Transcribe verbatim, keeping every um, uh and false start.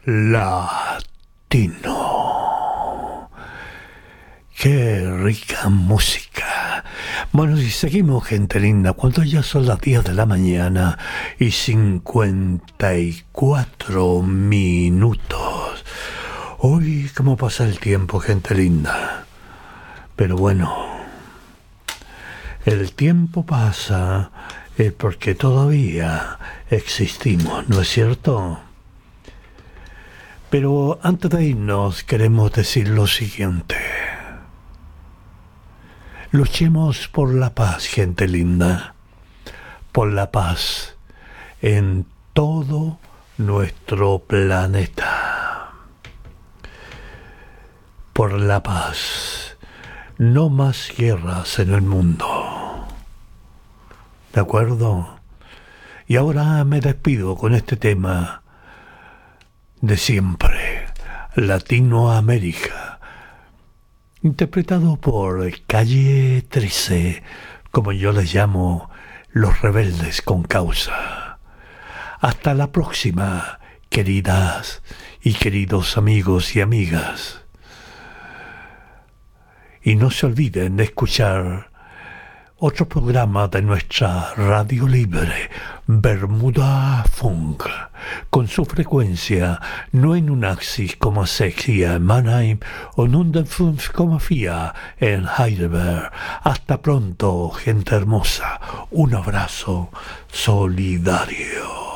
latino. Qué rica música. Bueno, y seguimos, gente linda, cuando ya son las diez de la mañana y cincuenta y cuatro minutos. Uy, cómo pasa el tiempo, gente linda. Pero bueno, el tiempo pasa eh, porque todavía existimos, ¿no es cierto? Pero antes de irnos queremos decir lo siguiente. Luchemos por la paz, gente linda, por la paz en todo nuestro planeta. Por la paz. No más guerras en el mundo. ¿De acuerdo? Y ahora me despido con este tema de siempre, Latinoamérica, interpretado por Calle trece, como yo les llamo, los rebeldes con causa. Hasta la próxima, queridas y queridos amigos y amigas. Y no se olviden de escuchar otro programa de nuestra radio libre, Bermuda Funk, con su frecuencia no en un axis como se hacía en Mannheim o en un fünf como fía en Heidelberg. Hasta pronto, gente hermosa. Un abrazo solidario.